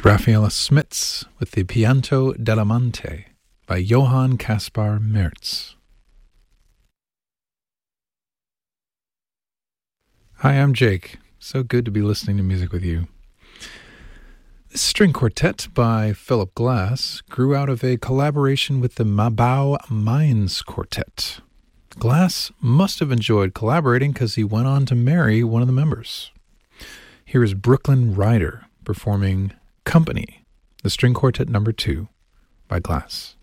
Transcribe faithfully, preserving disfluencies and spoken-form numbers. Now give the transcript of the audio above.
Raffaella Smits with the Pianto dell'Amante by Johann Caspar Merz. Hi, I'm Jake. So good to be listening to music with you. This string quartet by Philip Glass grew out of a collaboration with the Mabau Mainz Quartet. Glass must have enjoyed collaborating because he went on to marry one of the members. Here is Brooklyn Ryder performing Company, the string quartet number two by Glass.